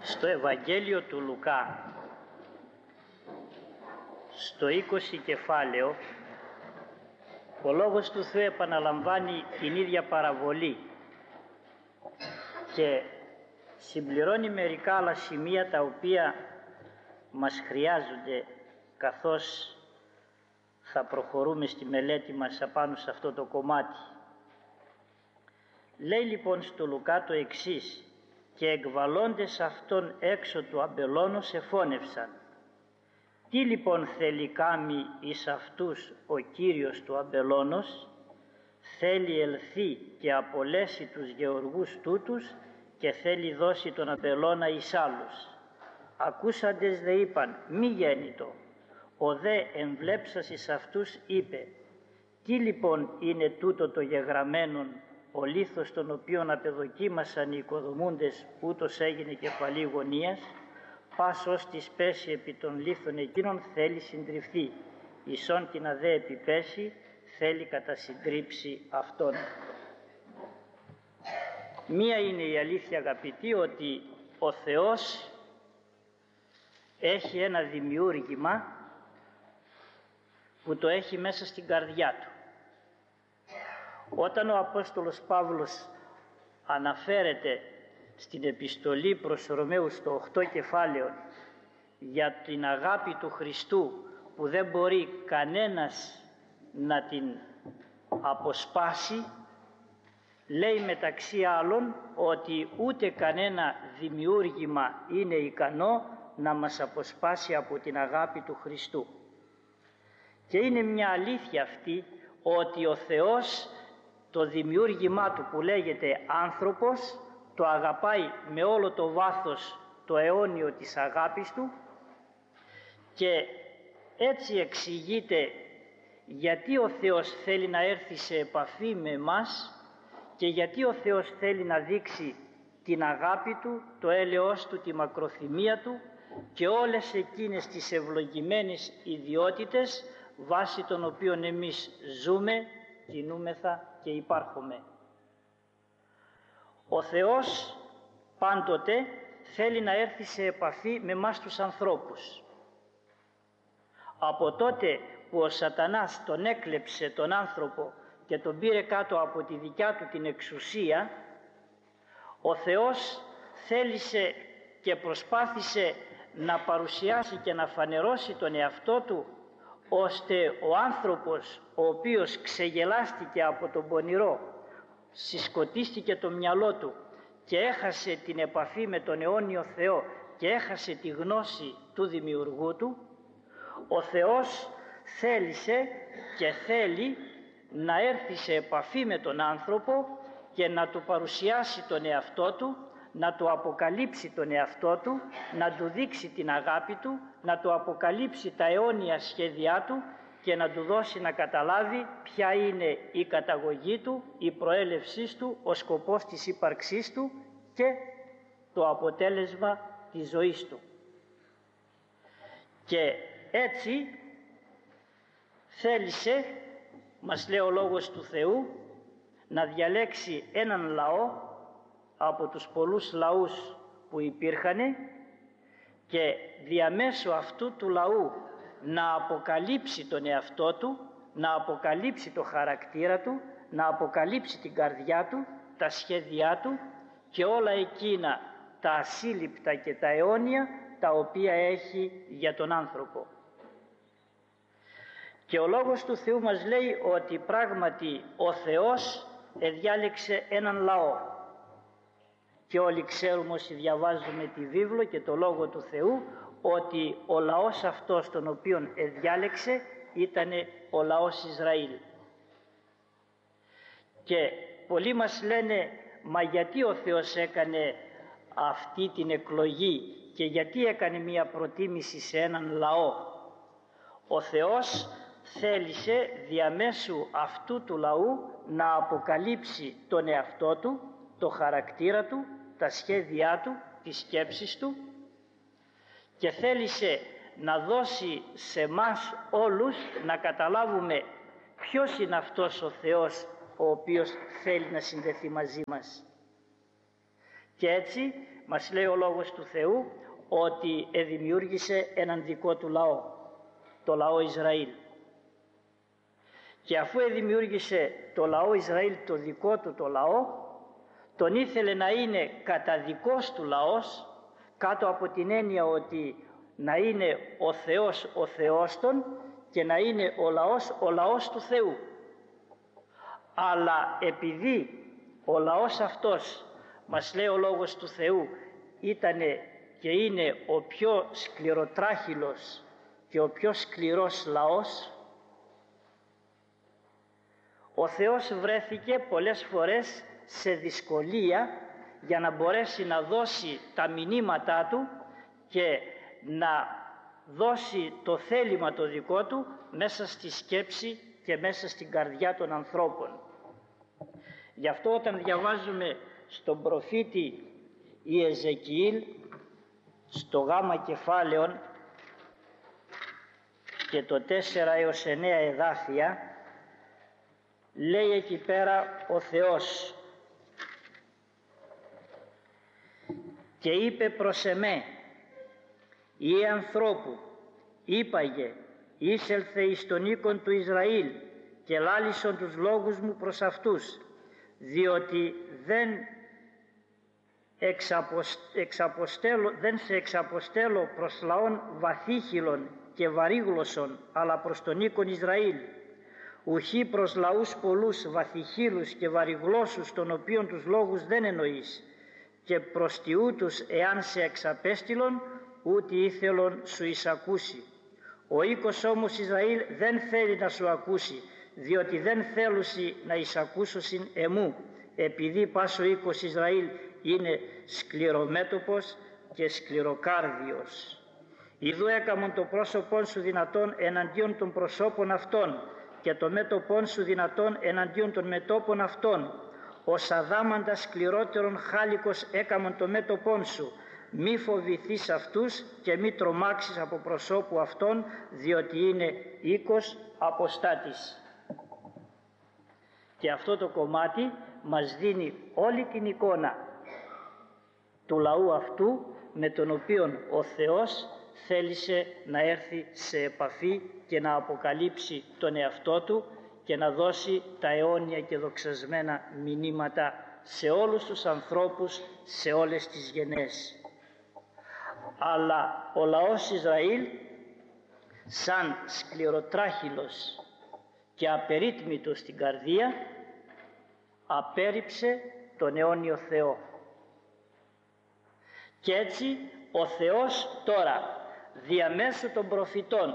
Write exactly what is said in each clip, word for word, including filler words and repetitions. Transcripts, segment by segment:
Στο Ευαγγέλιο του Λουκά, στο είκοσι κεφάλαιο, ο Λόγος του Θεού επαναλαμβάνει την ίδια παραβολή και συμπληρώνει μερικά άλλα σημεία τα οποία μας χρειάζονται καθώς θα προχωρούμε στη μελέτη μας απάνω σε αυτό το κομμάτι. Λέει λοιπόν στο Λουκά το εξής: «Και εκβαλώντες αυτόν έξω του αμπελώνος εφώνευσαν. Τι λοιπόν θέλει κάμει εις αυτούς ο Κύριος του αμπελώνος? Θέλει ελθεί και απολέσει τους γεωργούς τούτους και θέλει δώσει τον αμπελώνα εις άλλους. Ακούσαντες δε είπαν, μη γέννητο. Ο δε εμβλέψας εις αυτούς είπε, τι λοιπόν είναι τούτο το γεγραμμένον, ο λίθος τον οποίον απεδοκίμασαν οι οικοδομούντες, ούτως έγινε κεφαλή γωνίας, πας ως της πέσει επί των λίθων εκείνων θέλει συντριφθεί, ισόν την αδέ επιπέσει θέλει κατασυντρίψει αυτόν». Μία είναι η αλήθεια, αγαπητοί, ότι ο Θεός έχει ένα δημιούργημα που το έχει μέσα στην καρδιά του. Όταν ο Απόστολος Παύλος αναφέρεται στην επιστολή προς Ρωμαίους στο οκτώ κεφάλαιο για την αγάπη του Χριστού που δεν μπορεί κανένας να την αποσπάσει, λέει μεταξύ άλλων ότι ούτε κανένα δημιούργημα είναι ικανό να μας αποσπάσει από την αγάπη του Χριστού. Και είναι μια αλήθεια αυτή ότι ο Θεός το δημιούργημά του που λέγεται άνθρωπος το αγαπάει με όλο το βάθος το αιώνιο της αγάπης του, και έτσι εξηγείται γιατί ο Θεός θέλει να έρθει σε επαφή με εμάς και γιατί ο Θεός θέλει να δείξει την αγάπη του, το έλεος του, τη μακροθυμία του και όλες εκείνες τις ευλογημένες ιδιότητες βάσει των οποίων εμείς ζούμε, κινούμεθα και υπάρχουμε. Ο Θεός πάντοτε θέλει να έρθει σε επαφή με εμάς τους ανθρώπους. Από τότε που ο Σατανάς τον έκλεψε τον άνθρωπο και τον πήρε κάτω από τη δικιά του την εξουσία, ο Θεός θέλησε και προσπάθησε να παρουσιάσει και να φανερώσει τον εαυτό του, ώστε ο άνθρωπος ο οποίος ξεγελάστηκε από τον πονηρό, συσκοτίστηκε το μυαλό του και έχασε την επαφή με τον αιώνιο Θεό και έχασε τη γνώση του δημιουργού του, ο Θεός θέλησε και θέλει να έρθει σε επαφή με τον άνθρωπο και να του παρουσιάσει τον εαυτό του, να του αποκαλύψει τον εαυτό του, να του δείξει την αγάπη του, να του αποκαλύψει τα αιώνια σχέδιά του και να του δώσει να καταλάβει ποια είναι η καταγωγή του, η προέλευσή του, ο σκοπός της ύπαρξής του και το αποτέλεσμα της ζωής του. Και έτσι θέλησε, μας λέει ο Λόγος του Θεού, να διαλέξει έναν λαό από τους πολλούς λαούς που υπήρχανε και διαμέσου αυτού του λαού να αποκαλύψει τον εαυτό του, να αποκαλύψει το χαρακτήρα του, να αποκαλύψει την καρδιά του, τα σχέδιά του και όλα εκείνα τα ασύλληπτα και τα αιώνια τα οποία έχει για τον άνθρωπο. Και ο Λόγος του Θεού μας λέει ότι πράγματι ο Θεός εδιάλεξε έναν λαό. Και όλοι ξέρουμε όσοι διαβάζουμε τη βίβλο και το Λόγο του Θεού ότι ο λαός αυτός τον οποίον εδιάλεξε ήταν ο λαός Ισραήλ. Και πολλοί μας λένε, μα γιατί ο Θεός έκανε αυτή την εκλογή και γιατί έκανε μία προτίμηση σε έναν λαό? Ο Θεός θέλησε διαμέσου αυτού του λαού να αποκαλύψει τον εαυτό του, το χαρακτήρα του, τα σχέδιά του, τις σκέψεις του και θέλησε να δώσει σε μας όλους να καταλάβουμε ποιος είναι αυτός ο Θεός ο οποίος θέλει να συνδεθεί μαζί μας. Και έτσι μας λέει ο Λόγος του Θεού ότι εδημιούργησε έναν δικό του λαό, το λαό Ισραήλ. Και αφού εδημιούργησε το λαό Ισραήλ, το δικό του το λαό, τον ήθελε να είναι καταδικός του λαός, κάτω από την έννοια ότι να είναι ο Θεός ο Θεός των και να είναι ο λαός ο λαός του Θεού. Αλλά επειδή ο λαός αυτός, μας λέει ο Λόγος του Θεού, ήτανε και είναι ο πιο σκληροτράχυλος και ο πιο σκληρός λαός, ο Θεός βρέθηκε πολλές φορές σε δυσκολία για να μπορέσει να δώσει τα μηνύματά του και να δώσει το θέλημα το δικό του μέσα στη σκέψη και μέσα στην καρδιά των ανθρώπων. Γι' αυτό όταν διαβάζουμε στον προφήτη Ιεζεκιήλ στο γάμα κεφάλαιον και το τέσσερα έως εννέα εδάφια, λέει εκεί πέρα ο Θεός: «Και είπε προς εμέ, Υιέ ανθρώπου, είπαγε, είσελθε εις τον οίκον του Ισραήλ και λάλησον τους λόγους μου προς αυτούς, διότι δεν, εξαποστέλω, δεν σε εξαποστέλω προς λαών βαθύχυλων και βαρύγλωσσων, αλλά προς τον οίκον Ισραήλ, ουχή προς λαούς πολλούς βαθυχύλους και βαρυγλώσσους, των οποίων τους λόγους δεν εννοείς, και προς τιούτους εάν σε εξαπέστειλον, ούτε ήθελον σου εισακούσει. Ο οίκος όμως Ισραήλ δεν θέλει να σου ακούσει, διότι δεν θέλουσι να εισακούσωσιν εμού, επειδή πας ο οίκος Ισραήλ είναι σκληρομέτωπος και σκληροκάρδιος. Ιδού έκαμον το πρόσωπόν σου δυνατόν εναντίον των προσώπων αυτών και το μέτωπόν σου δυνατόν εναντίον των μετώπων αυτών. Ως αδάμαντα σκληρότερον χάλικος έκαμον το μέτωπόν σου. Μη φοβηθείς αυτούς και μη τρομάξεις από προσώπου αυτών, διότι είναι οίκος αποστάτης». Και αυτό το κομμάτι μας δίνει όλη την εικόνα του λαού αυτού με τον οποίο ο Θεός θέλησε να έρθει σε επαφή και να αποκαλύψει τον εαυτό του και να δώσει τα αιώνια και δοξασμένα μηνύματα σε όλους τους ανθρώπους, σε όλες τις γενιές. Αλλά ο λαός Ισραήλ, σαν σκληροτράχυλος και απερίτμητος στην καρδία, απέρριψε τον αιώνιο Θεό. Και έτσι ο Θεός τώρα διαμέσου των προφητών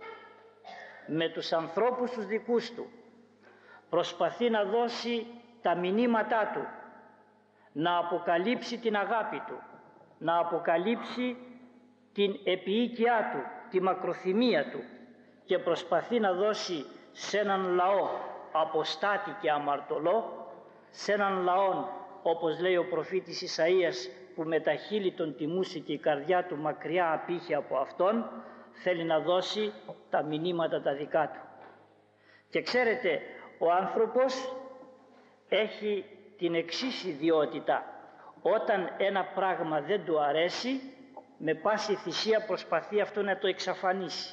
με τους ανθρώπους τους δικούς του προσπαθεί να δώσει τα μηνύματά του, να αποκαλύψει την αγάπη του, να αποκαλύψει την επιοίκειά του, τη μακροθυμία του, και προσπαθεί να δώσει σε έναν λαό αποστάτη και αμαρτωλό, σε έναν λαό, όπως λέει ο προφήτης Ισαΐας, που με τα χείλη τον τιμούσε και η καρδιά του μακριά απήχε από αυτόν, θέλει να δώσει τα μηνύματα τα δικά του. Και ξέρετε, ο άνθρωπος έχει την εξής ιδιότητα: όταν ένα πράγμα δεν του αρέσει, με πάση θυσία προσπαθεί αυτό να το εξαφανίσει.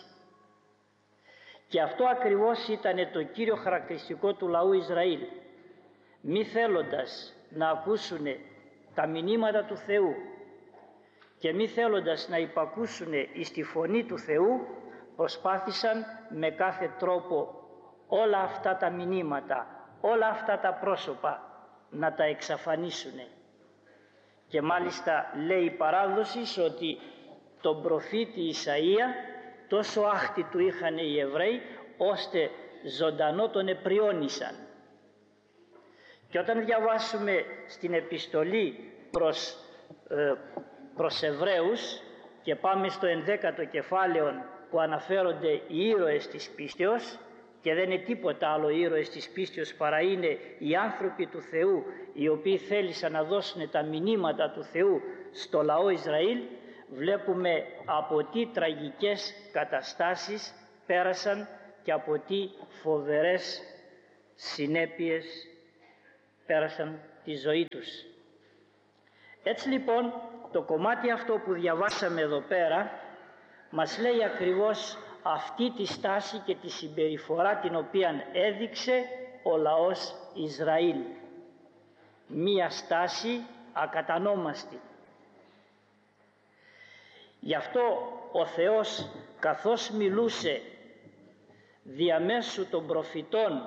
Και αυτό ακριβώς ήταν το κύριο χαρακτηριστικό του λαού Ισραήλ. Μη θέλοντας να ακούσουν τα μηνύματα του Θεού και μη θέλοντας να υπακούσουν εις τη φωνή του Θεού, προσπάθησαν με κάθε τρόπο όλα αυτά τα μηνύματα, όλα αυτά τα πρόσωπα να τα εξαφανίσουν. Και μάλιστα λέει η παράδοση ότι τον προφήτη Ισαΐα τόσο άχτη του είχαν οι Εβραίοι, ώστε ζωντανό τον επριώνησαν. Και όταν διαβάσουμε στην επιστολή προς, ε, προς Εβραίους και πάμε στο ενδέκατο κεφάλαιο που αναφέρονται οι ήρωες της πίστεως, και δεν είναι τίποτα άλλο ήρωες της πίστεως παρά είναι οι άνθρωποι του Θεού, οι οποίοι θέλησαν να δώσουν τα μηνύματα του Θεού στο λαό Ισραήλ, βλέπουμε από τι τραγικές καταστάσεις πέρασαν και από τι φοβερές συνέπειες πέρασαν τη ζωή τους. Έτσι λοιπόν το κομμάτι αυτό που διαβάσαμε εδώ πέρα μας λέει ακριβώς αυτή τη στάση και τη συμπεριφορά την οποία έδειξε ο λαός Ισραήλ. Μία στάση ακατανόμαστη. Γι' αυτό ο Θεός, καθώς μιλούσε διαμέσου των προφητών,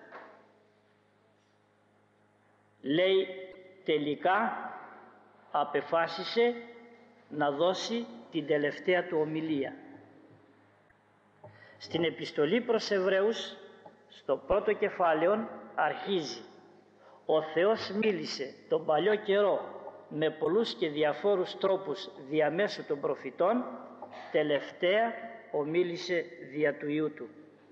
λέει τελικά απεφάσισε να δώσει την τελευταία του ομιλία. Στην επιστολή προς Εβραίους, στο πρώτο κεφάλαιο, αρχίζει: ο Θεός μίλησε τον παλιό καιρό με πολλούς και διαφόρους τρόπους διαμέσου των προφητών, τελευταία ομίλησε δια του Υιού Του.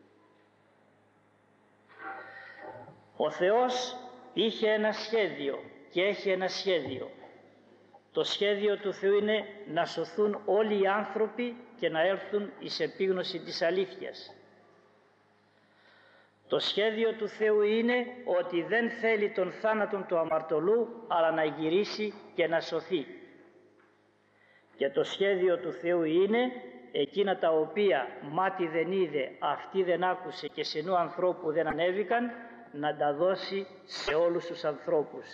Ο Θεός είχε ένα σχέδιο και έχει ένα σχέδιο. Το σχέδιο του Θεού είναι να σωθούν όλοι οι άνθρωποι και να έρθουν εις επίγνωση της αλήθειας. Το σχέδιο του Θεού είναι ότι δεν θέλει τον θάνατον του αμαρτωλού, αλλά να γυρίσει και να σωθεί. Και το σχέδιο του Θεού είναι εκείνα τα οποία μάτι δεν είδε, αυτή δεν άκουσε και σε νου ανθρώπου δεν ανέβηκαν, να τα δώσει σε όλους τους ανθρώπους.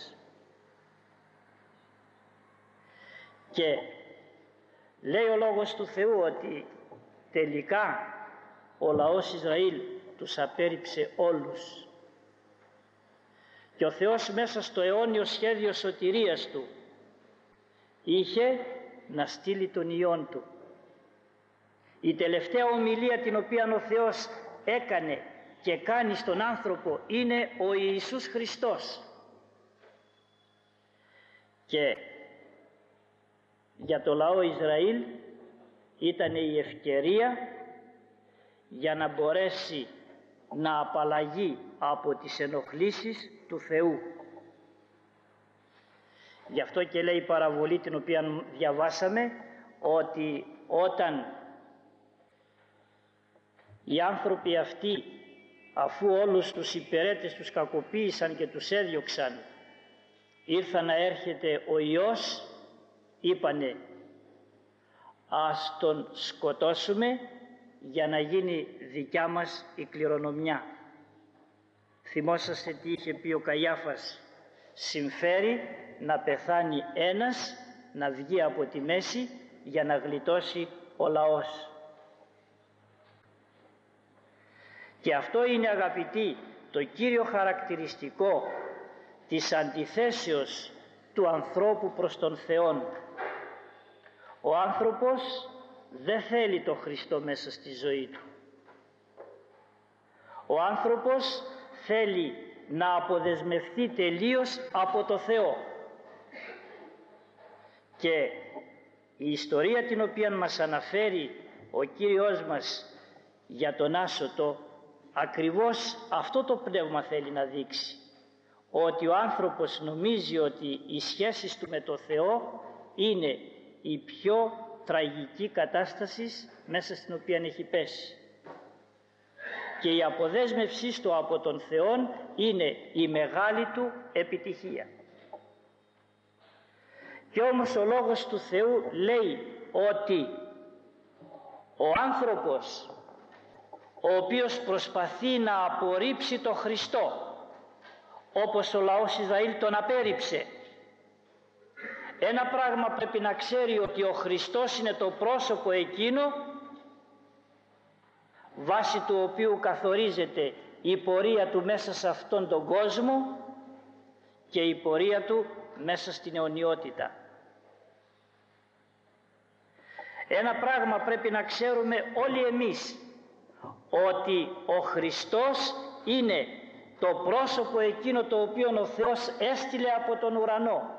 Και λέει ο Λόγος του Θεού ότι τελικά ο λαός Ισραήλ τους απέρριψε όλους. Και ο Θεός μέσα στο αιώνιο σχέδιο σωτηρίας Του είχε να στείλει τον Υιόν Του. Η τελευταία ομιλία την οποία ο Θεός έκανε και κάνει στον άνθρωπο είναι ο Ιησούς Χριστός. Και για το λαό Ισραήλ ήταν η ευκαιρία για να μπορέσει να απαλλαγεί από τις ενοχλήσεις του Θεού. Γι' αυτό και λέει η παραβολή την οποία διαβάσαμε, ότι όταν οι άνθρωποι αυτοί, αφού όλους τους υπηρέτες τους κακοποίησαν και τους έδιωξαν, ήρθαν να έρχεται ο Υιός, είπανε ας τον σκοτώσουμε για να γίνει δικιά μας η κληρονομιά. Θυμόσαστε τι είχε πει ο Καϊάφας: συμφέρει να πεθάνει ένας, να βγει από τη μέση για να γλιτώσει ο λαός. Και αυτό είναι, αγαπητοί, το κύριο χαρακτηριστικό της αντιθέσεως του ανθρώπου προς τον Θεόν. Ο άνθρωπος δεν θέλει τον Χριστό μέσα στη ζωή του. Ο άνθρωπος θέλει να αποδεσμευθεί τελείως από το Θεό. Και η ιστορία την οποία μας αναφέρει ο Κύριος μας για τον άσωτο, ακριβώς αυτό το πνεύμα θέλει να δείξει. Ότι ο άνθρωπος νομίζει ότι οι σχέσεις του με το Θεό είναι η πιο τραγική κατάσταση μέσα στην οποία έχει πέσει. Και η αποδέσμευσή του από τον Θεό είναι η μεγάλη του επιτυχία. Και όμως ο Λόγος του Θεού λέει ότι ο άνθρωπος ο οποίος προσπαθεί να απορρίψει τον Χριστό, όπως ο λαός Ισραήλ τον απέρριψε, ένα πράγμα πρέπει να ξέρει, ότι ο Χριστός είναι το πρόσωπο εκείνο βάσει του οποίου καθορίζεται η πορεία του μέσα σε αυτόν τον κόσμο και η πορεία του μέσα στην αιωνιότητα. Ένα πράγμα πρέπει να ξέρουμε όλοι εμείς, ότι ο Χριστός είναι το πρόσωπο εκείνο το οποίο ο Θεός έστειλε από τον ουρανό,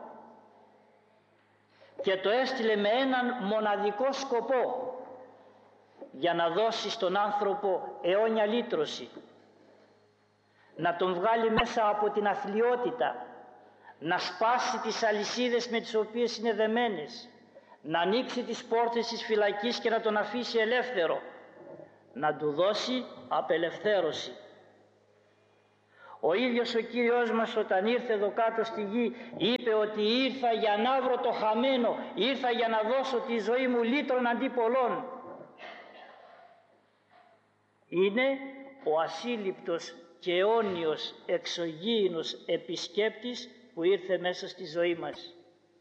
και το έστειλε με έναν μοναδικό σκοπό, για να δώσει στον άνθρωπο αιώνια λύτρωση, να τον βγάλει μέσα από την αθλιότητα, να σπάσει τις αλυσίδες με τις οποίες είναι δεμένες, να ανοίξει τις πόρτες της φυλακής και να τον αφήσει ελεύθερο, να του δώσει απελευθέρωση. Ο ίδιος ο Κύριος μας όταν ήρθε εδώ κάτω στη γη είπε ότι ήρθα για να βρω το χαμένο, ήρθα για να δώσω τη ζωή μου λύτρων αντί πολλών. Είναι ο ασύλληπτος και αιώνιος εξωγήινος επισκέπτης που ήρθε μέσα στη ζωή μας.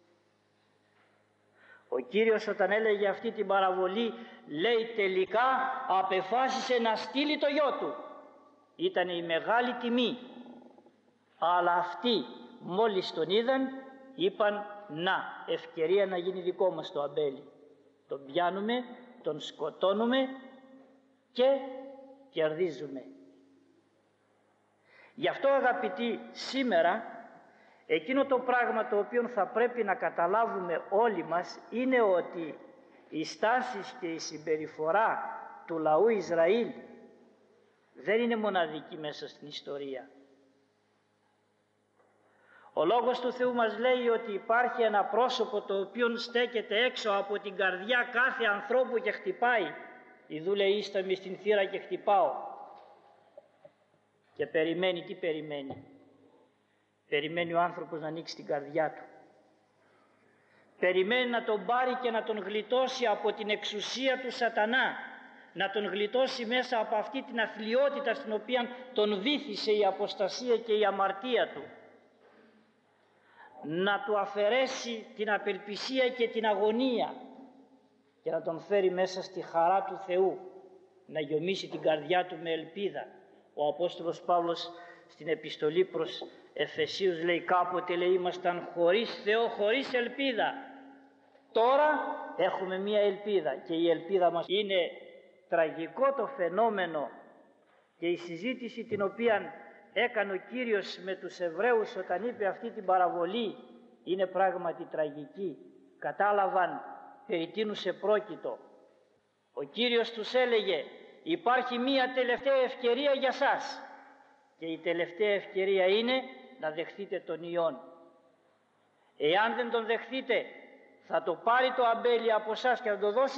Ο Κύριος όταν έλεγε αυτή την παραβολή λέει τελικά απεφάσισε να στείλει το γιο του. Ήταν η μεγάλη τιμή, αλλά αυτοί μόλις τον είδαν είπαν να, ευκαιρία να γίνει δικό μας το αμπέλι. Τον πιάνουμε, τον σκοτώνουμε και κερδίζουμε. Γι' αυτό αγαπητοί σήμερα εκείνο το πράγμα το οποίο θα πρέπει να καταλάβουμε όλοι μας είναι ότι οι στάσεις και η συμπεριφορά του λαού Ισραήλ δεν είναι μοναδική μέσα στην ιστορία. Ο Λόγος του Θεού μας λέει ότι υπάρχει ένα πρόσωπο το οποίο στέκεται έξω από την καρδιά κάθε ανθρώπου και χτυπάει. Ιδού λέει ίσταμη στην θύρα και χτυπάω. Και περιμένει, τι περιμένει. Περιμένει ο άνθρωπος να ανοίξει την καρδιά του. Περιμένει να τον πάρει και να τον γλιτώσει από την εξουσία του σατανά. Να τον γλιτώσει μέσα από αυτή την αθλιότητα στην οποία τον βύθισε η αποστασία και η αμαρτία του. Να του αφαιρέσει την απελπισία και την αγωνία και να τον φέρει μέσα στη χαρά του Θεού, να γεμίσει την καρδιά του με ελπίδα. Ο Απόστολος Παύλος στην επιστολή προς Εφεσίους λέει κάποτε λέει ήμασταν χωρίς Θεό, χωρίς ελπίδα. Τώρα έχουμε μία ελπίδα και η ελπίδα μας είναι τραγικό το φαινόμενο και η συζήτηση την οποία έκανε ο Κύριος με τους Εβραίους όταν είπε αυτή την παραβολή είναι πράγματι τραγική. Κατάλαβαν περί τίνου σε πρόκειτο. Ο Κύριος τους έλεγε υπάρχει μία τελευταία ευκαιρία για σας και η τελευταία ευκαιρία είναι να δεχθείτε τον Υιόν. Εάν δεν τον δεχθείτε θα το πάρει το αμπέλι από εσάς και θα το δώσει